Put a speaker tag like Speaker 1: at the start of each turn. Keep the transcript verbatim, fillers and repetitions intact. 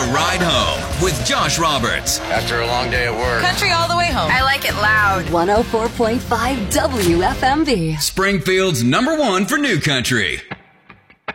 Speaker 1: Ride Home with Josh Roberts.
Speaker 2: After a long day at work.
Speaker 3: Country all the way home.
Speaker 4: I like it loud.
Speaker 5: one oh four point five W F M B.
Speaker 1: Springfield's number one for new country.